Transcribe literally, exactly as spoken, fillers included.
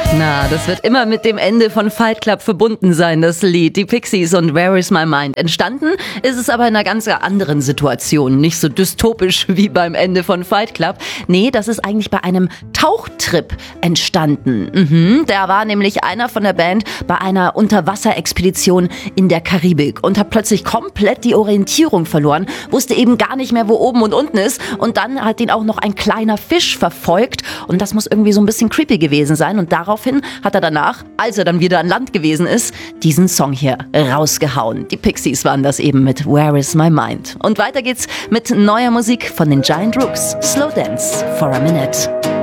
Na, das wird immer mit dem Ende von Fight Club verbunden sein, das Lied. Die Pixies und Where is my mind. Entstanden ist es aber in einer ganz anderen Situation. Nicht so dystopisch wie beim Ende von Fight Club. Nee, das ist eigentlich bei einem Tauchtrip entstanden. Mhm, da war nämlich einer von der Band bei einer Unterwasserexpedition in der Karibik und hat plötzlich komplett die Orientierung verloren, wusste eben gar nicht mehr, wo oben und unten ist. Und dann hat ihn auch noch ein kleiner Fisch verfolgt. Und das muss irgendwie so ein bisschen creepy gewesen sein. Und daraufhin hat er danach, als er dann wieder an Land gewesen ist, diesen Song hier rausgehauen. Die Pixies waren das eben mit Where is my mind. Und weiter geht's mit neuer Musik von den Giant Rooks. Slow Dance for a Minute.